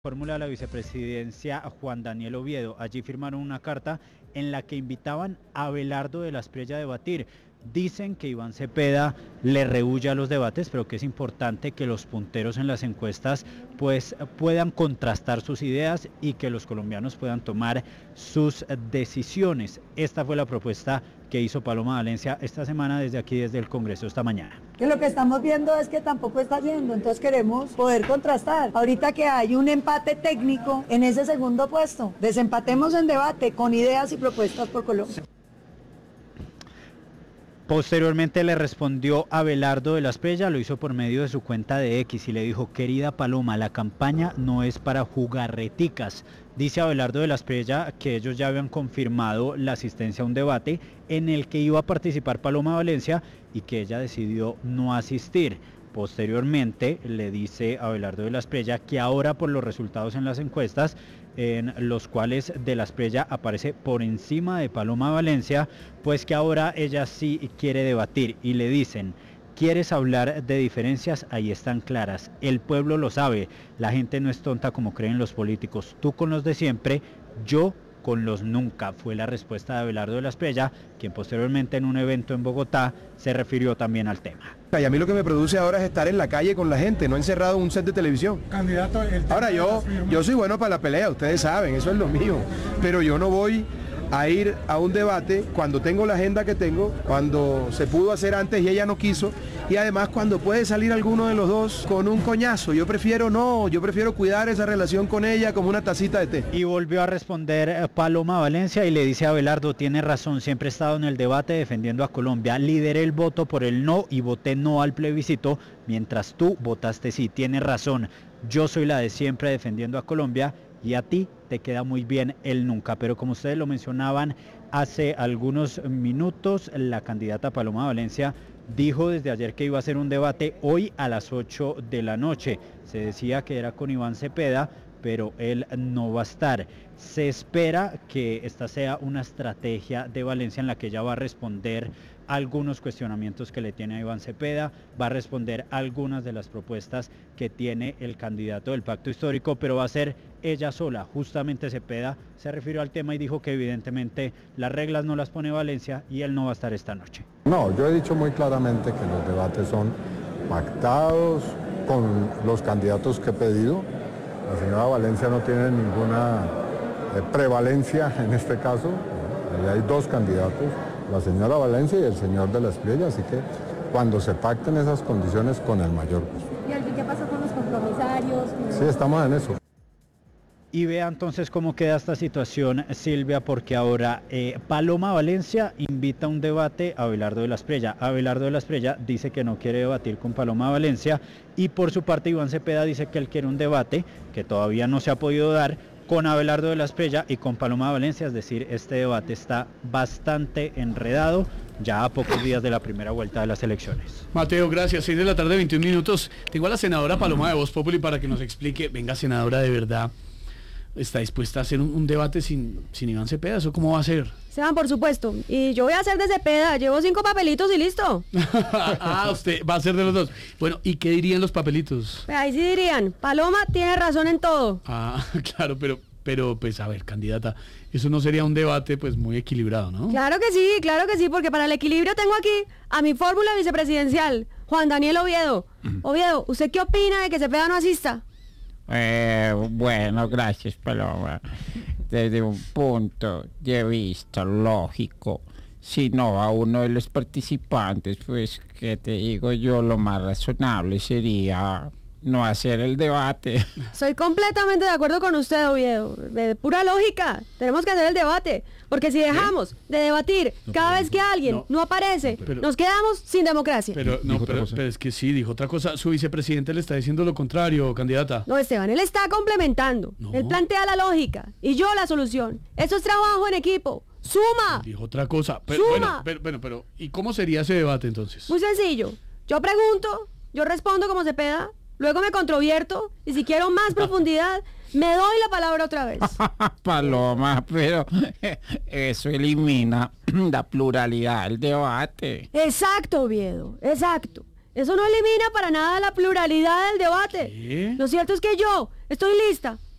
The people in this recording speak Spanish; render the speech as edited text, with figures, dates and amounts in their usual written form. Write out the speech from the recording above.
Fórmula de la vicepresidencia Juan Daniel Oviedo. Allí firmaron una carta en la que invitaban a Abelardo de la Espriella a debatir. Dicen que Iván Cepeda le rehúye a los debates, pero que es importante que los punteros en las encuestas pues puedan contrastar sus ideas y que los colombianos puedan tomar sus decisiones. Esta fue la propuesta que hizo Paloma Valencia esta semana desde aquí, desde el Congreso, esta mañana. Que lo que estamos viendo es que tampoco está yendo, entonces queremos poder contrastar. Ahorita que hay un empate técnico en ese segundo puesto, desempatemos en debate con ideas y propuestas por Colombia. Posteriormente le respondió Abelardo de la Espriella, lo hizo por medio de su cuenta de X y le dijo: querida Paloma, la campaña no es para jugarreticas. Dice Abelardo de la Espriella que ellos ya habían confirmado la asistencia a un debate en el que iba a participar Paloma Valencia y que ella decidió no asistir. Posteriormente le dice a Abelardo de la Espriella que ahora, por los resultados en las encuestas, en los cuales de la Espriella aparece por encima de Paloma Valencia, pues que ahora ella sí quiere debatir y le dicen: ¿quieres hablar de diferencias? Ahí están claras, el pueblo lo sabe, la gente no es tonta como creen los políticos, tú con los de siempre, yo con los nunca, fue la respuesta de Abelardo de la Espriella, quien posteriormente en un evento en Bogotá se refirió también al tema. Y a mí lo que me produce ahora es estar en la calle con la gente, no encerrado en un set de televisión. Candidato, ahora yo soy bueno para la pelea, ustedes saben, eso es lo mío, pero yo no voy a ir a un debate cuando tengo la agenda que tengo, cuando se pudo hacer antes y ella no quiso, y además cuando puede salir alguno de los dos con un coñazo. Yo prefiero cuidar esa relación con ella como una tacita de té. Y volvió a responder Paloma Valencia y le dice a Abelardo: tiene razón, siempre he estado en el debate defendiendo a Colombia, lideré el voto por el no y voté no al plebiscito, mientras tú votaste sí, tienes razón, yo soy la de siempre defendiendo a Colombia y a ti te queda muy bien el nunca. Pero como ustedes lo mencionaban hace algunos minutos, la candidata Paloma Valencia dijo desde ayer que iba a hacer un debate hoy a las 8 de la noche. Se decía que era con Iván Cepeda, pero él no va a estar. Se espera que esta sea una estrategia de Valencia en la que ella va a responder algunos cuestionamientos que le tiene a Iván Cepeda, va a responder algunas de las propuestas que tiene el candidato del Pacto Histórico, pero va a ser ella sola. Justamente Cepeda se refirió al tema y dijo que evidentemente las reglas no las pone Valencia y él no va a estar esta noche. No, yo he dicho muy claramente que los debates son pactados con los candidatos que he pedido. La señora Valencia no tiene ninguna prevalencia en este caso. Hay dos candidatos, la señora Valencia y el señor de la Espriella, así que cuando se pacten esas condiciones, con el mayor gusto. ¿Y qué pasó con los compromisarios? Sí, estamos en eso. Y vea entonces cómo queda esta situación, Silvia, porque ahora Paloma Valencia invita a un debate a Abelardo de la Espriella. Abelardo de la Espriella dice que no quiere debatir con Paloma Valencia y por su parte Iván Cepeda dice que él quiere un debate que todavía no se ha podido dar con Abelardo de la Espriella y con Paloma Valencia, es decir, este debate está bastante enredado ya a pocos días de la primera vuelta de las elecciones. Mateo, gracias. 6 de la tarde, 21 minutos. Tengo a la senadora Paloma de Voz Populi para que nos explique. Venga, senadora, de verdad, ¿está dispuesta a hacer un debate sin Iván Cepeda? ¿Eso cómo va a ser? Sean, por supuesto. Y yo voy a hacer de Cepeda. Llevo 5 papelitos y listo. Usted va a ser de los dos. Bueno, ¿y qué dirían los papelitos? Pues ahí sí dirían: Paloma tiene razón en todo. Claro, pero pues a ver, candidata, eso no sería un debate pues muy equilibrado, ¿no? Claro que sí, porque para el equilibrio tengo aquí a mi fórmula vicepresidencial, Juan Daniel Oviedo. Oviedo, ¿usted qué opina de que Cepeda no asista? Bueno, gracias, Paloma. Desde un punto de vista lógico, si no a uno de los participantes, pues, ¿qué te digo yo? Lo más razonable sería no hacer el debate. Soy completamente de acuerdo con usted, Oviedo. De pura lógica, tenemos que hacer el debate. Porque si dejamos de debatir cada vez que alguien no aparece, nos quedamos sin democracia. Pero es que sí, dijo otra cosa. Su vicepresidente le está diciendo lo contrario, candidata. No, Esteban, él está complementando. No. Él plantea la lógica y yo la solución. Eso es trabajo en equipo. ¡Suma! Dijo otra cosa. ¡Suma! Pero, ¿y cómo sería ese debate entonces? Muy sencillo. Yo pregunto, yo respondo como Cepeda, luego me controvierto y si quiero más profundidad, me doy la palabra otra vez. Paloma, pero eso elimina la pluralidad del debate. Exacto, Oviedo, exacto. Eso no elimina para nada la pluralidad del debate. ¿Qué? Lo cierto es que yo estoy lista